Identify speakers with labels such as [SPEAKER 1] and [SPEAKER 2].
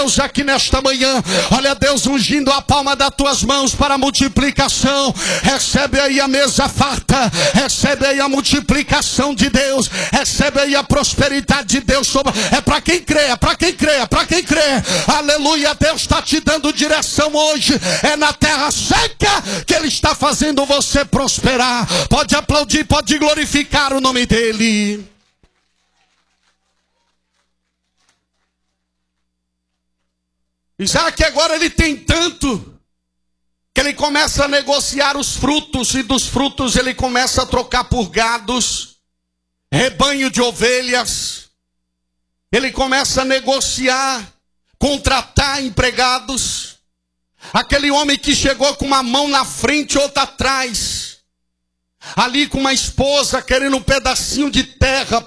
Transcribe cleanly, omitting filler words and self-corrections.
[SPEAKER 1] Deus aqui nesta manhã, olha Deus ungindo a palma das tuas mãos para a multiplicação. Recebe aí a mesa farta, recebe aí a multiplicação de Deus, recebe aí a prosperidade de Deus. É para quem crê, é para quem crê, é para quem crê. Aleluia, Deus está te dando direção hoje. É na terra seca que Ele está fazendo você prosperar. Pode aplaudir, pode glorificar o nome dEle. Isaac agora ele tem tanto que ele começa a negociar os frutos, e dos frutos ele começa a trocar por gados, rebanho de ovelhas. Ele começa a negociar, contratar empregados. Aquele homem que chegou com uma mão na frente e outra atrás, ali com uma esposa querendo um pedacinho de terra